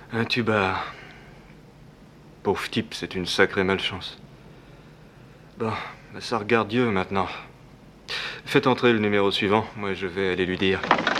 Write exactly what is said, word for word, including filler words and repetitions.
Un tuba. Pauvre type, c'est une sacrée malchance. Bon, ça regarde Dieu maintenant. Faites entrer le numéro suivant, moi je vais aller lui dire.